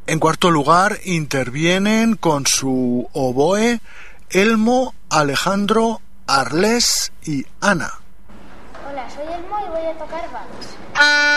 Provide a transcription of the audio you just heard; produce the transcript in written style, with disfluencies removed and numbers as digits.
En cuarto lugar, intervienen con su oboe Elmo, Alejandro, Arlés y Ana. Hola, soy Elmo y voy a tocar vals.